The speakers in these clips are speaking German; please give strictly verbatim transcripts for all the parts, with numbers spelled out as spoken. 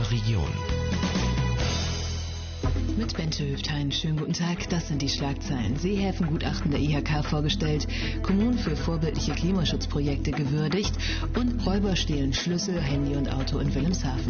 unserer Region. Mit Bente Höftein, schönen guten Tag, das sind die Schlagzeilen. Seehäfengutachten der I H K vorgestellt, Kommunen für vorbildliche Klimaschutzprojekte gewürdigt und Räuber stehlen Schlüssel, Handy und Auto in Wilhelmshaven.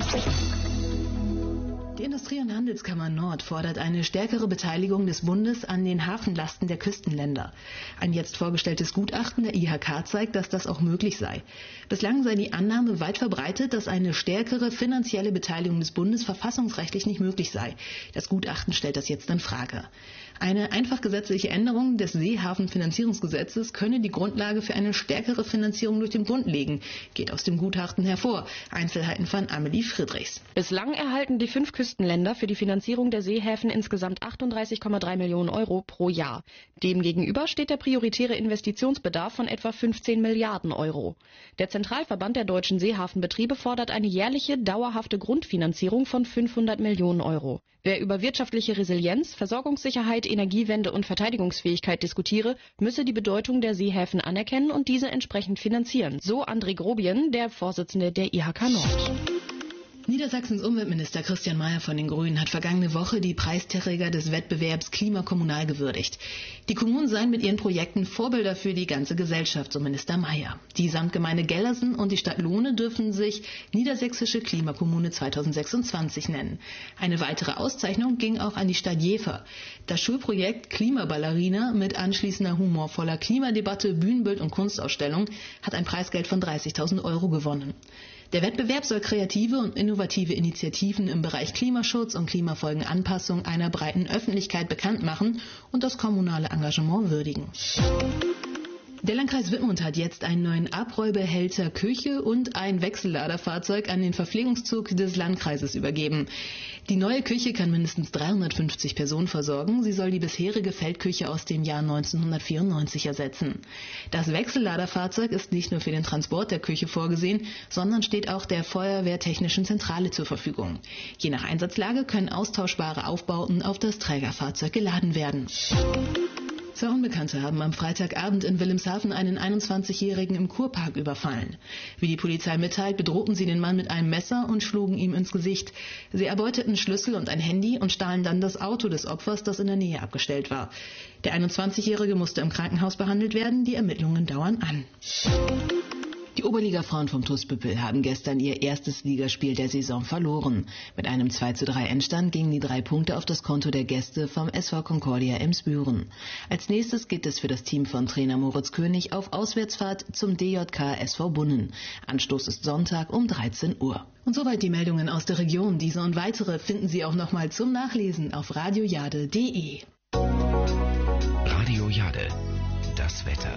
Die Industrie- und Handelskammer Nord fordert eine stärkere Beteiligung des Bundes an den Hafenlasten der Küstenländer. Ein jetzt vorgestelltes Gutachten der I H K zeigt, dass das auch möglich sei. Bislang sei die Annahme weit verbreitet, dass eine stärkere finanzielle Beteiligung des Bundes verfassungsrechtlich nicht möglich sei. Das Gutachten stellt das jetzt in Frage. Eine einfach gesetzliche Änderung des Seehafenfinanzierungsgesetzes könne die Grundlage für eine stärkere Finanzierung durch den Bund legen, geht aus dem Gutachten hervor. Einzelheiten von Amelie Friedrichs. Bislang erhalten die fünf Küstenländer für die Finanzierung der Seehäfen insgesamt achtunddreißig Komma drei Millionen Euro pro Jahr. Demgegenüber steht der prioritäre Investitionsbedarf von etwa fünfzehn Milliarden Euro. Der Zentralverband der deutschen Seehafenbetriebe fordert eine jährliche, dauerhafte Grundfinanzierung von fünfhundert Millionen Euro. Wer über wirtschaftliche Resilienz, Versorgungssicherheit, Energiewende und Verteidigungsfähigkeit diskutiere, müsse die Bedeutung der Seehäfen anerkennen und diese entsprechend finanzieren. So André Grobien, der Vorsitzende der I H K Nord. Niedersachsens Umweltminister Christian Mayer von den Grünen hat vergangene Woche die Preisträger des Wettbewerbs Klima Kommunal gewürdigt. Die Kommunen seien mit ihren Projekten Vorbilder für die ganze Gesellschaft, so Minister Mayer. Die Samtgemeinde Gellersen und die Stadt Lohne dürfen sich Niedersächsische Klimakommune zweitausendsechsundzwanzig nennen. Eine weitere Auszeichnung ging auch an die Stadt Jever. Das Schulprojekt Klimaballerina mit anschließender humorvoller Klimadebatte, Bühnenbild und Kunstausstellung hat ein Preisgeld von dreißigtausend Euro gewonnen. Der Wettbewerb soll kreative und innovative Initiativen im Bereich Klimaschutz und Klimafolgenanpassung einer breiten Öffentlichkeit bekannt machen und das kommunale Engagement würdigen. Der Landkreis Wittmund hat jetzt einen neuen Abrollbehälter Küche und ein Wechselladerfahrzeug an den Verpflegungszug des Landkreises übergeben. Die neue Küche kann mindestens dreihundertfünfzig Personen versorgen. Sie soll die bisherige Feldküche aus dem Jahr neunzehnhundertvierundneunzig ersetzen. Das Wechselladerfahrzeug ist nicht nur für den Transport der Küche vorgesehen, sondern steht auch der Feuerwehrtechnischen Zentrale zur Verfügung. Je nach Einsatzlage können austauschbare Aufbauten auf das Trägerfahrzeug geladen werden. Zwei Unbekannte haben am Freitagabend in Wilhelmshaven einen einundzwanzigjährigen im Kurpark überfallen. Wie die Polizei mitteilt, bedrohten sie den Mann mit einem Messer und schlugen ihm ins Gesicht. Sie erbeuteten Schlüssel und ein Handy und stahlen dann das Auto des Opfers, das in der Nähe abgestellt war. Der einundzwanzigjährige musste im Krankenhaus behandelt werden. Die Ermittlungen dauern an. Die Oberliga-Frauen vom T uS Büppel haben gestern ihr erstes Ligaspiel der Saison verloren. Mit einem zwei zu drei Endstand gingen die drei Punkte auf das Konto der Gäste vom S V Concordia Emsbüren. Als nächstes geht es für das Team von Trainer Moritz König auf Auswärtsfahrt zum D J K S V Bunnen. Anstoß ist Sonntag um dreizehn Uhr. Und soweit die Meldungen aus der Region. Diese und weitere finden Sie auch nochmal zum Nachlesen auf radiojade punkt de. Radio Jade, das Wetter.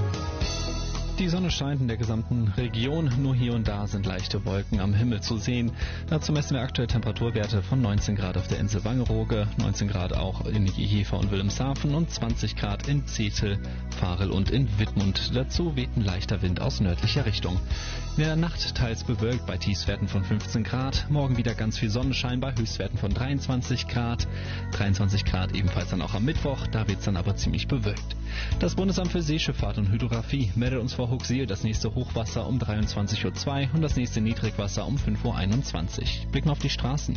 Die Sonne scheint in der gesamten Region, nur hier und da sind leichte Wolken am Himmel zu sehen. Dazu messen wir aktuell Temperaturwerte von neunzehn Grad auf der Insel Wangerooge, neunzehn Grad auch in Jever und Wilhelmshaven und zwanzig Grad in Zetel, Varel und in Wittmund. Dazu weht ein leichter Wind aus nördlicher Richtung. In der Nacht teils bewölkt bei Tiefstwerten von fünfzehn Grad, morgen wieder ganz viel Sonnenschein bei Höchstwerten von dreiundzwanzig Grad, dreiundzwanzig Grad ebenfalls dann auch am Mittwoch, da wird es dann aber ziemlich bewölkt. Das Bundesamt für Seeschifffahrt und Hydrographie meldet uns vor Huxil das nächste Hochwasser um dreiundzwanzig Uhr zwei und das nächste Niedrigwasser um fünf Uhr einundzwanzig. Blicken auf die Straßen.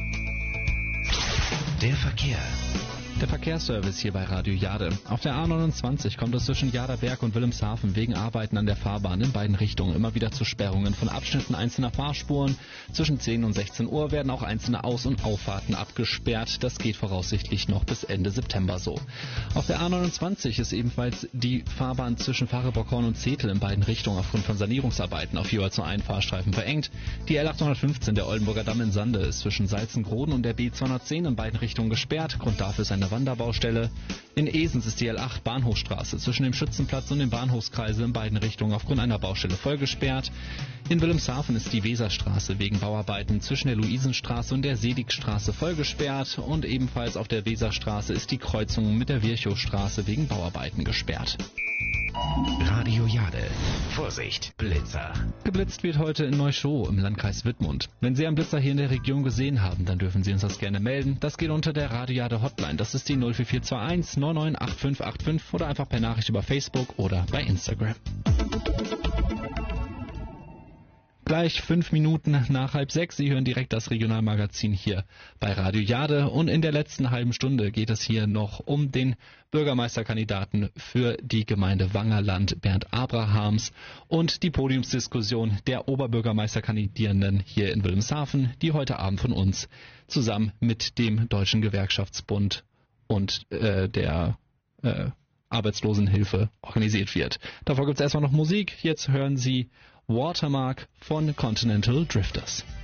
Der Verkehr. Der Verkehrsservice hier bei Radio Jade. Auf der A neunundzwanzig kommt es zwischen Jaderberg und Wilhelmshaven wegen Arbeiten an der Fahrbahn in beiden Richtungen immer wieder zu Sperrungen von Abschnitten einzelner Fahrspuren. Zwischen zehn und sechzehn Uhr werden auch einzelne Aus- und Auffahrten abgesperrt. Das geht voraussichtlich noch bis Ende September so. Auf der A neunundzwanzig ist ebenfalls die Fahrbahn zwischen Fahrenbockhorn und Zetel in beiden Richtungen aufgrund von Sanierungsarbeiten auf jeweils nur einen Fahrstreifen verengt. Die L achthundertfünfzehn der Oldenburger Damm in Sande ist zwischen Salzengroden und der B zweihundertzehn in beiden Richtungen gesperrt. Grund dafür ist eine Wanderbaustelle. In Esens ist die L acht Bahnhofstraße zwischen dem Schützenplatz und dem Bahnhofskreisel in beiden Richtungen aufgrund einer Baustelle voll gesperrt. In Wilhelmshaven ist die Weserstraße wegen Bauarbeiten zwischen der Luisenstraße und der Seligstraße voll gesperrt und ebenfalls auf der Weserstraße ist die Kreuzung mit der Virchowstraße wegen Bauarbeiten gesperrt. Radio Jade. Vorsicht, Blitzer. Geblitzt wird heute in Neuschow im Landkreis Wittmund. Wenn Sie einen Blitzer hier in der Region gesehen haben, dann dürfen Sie uns das gerne melden. Das geht unter der Radio Jade Hotline. Das ist die null vier vier zwei eins neun neun acht fünf acht fünf oder einfach per Nachricht über Facebook oder bei Instagram. gleich fünf Minuten nach halb sechs. Sie hören direkt das Regionalmagazin hier bei Radio Jade. Und in der letzten halben Stunde geht es hier noch um den Bürgermeisterkandidaten für die Gemeinde Wangerland, Bernd Abrahams, und die Podiumsdiskussion der Oberbürgermeisterkandidierenden hier in Wilhelmshaven, die heute Abend von uns zusammen mit dem Deutschen Gewerkschaftsbund und äh, der äh, Arbeitslosenhilfe organisiert wird. Davor gibt es erstmal noch Musik. Jetzt hören Sie Watermark von Continental Drifters.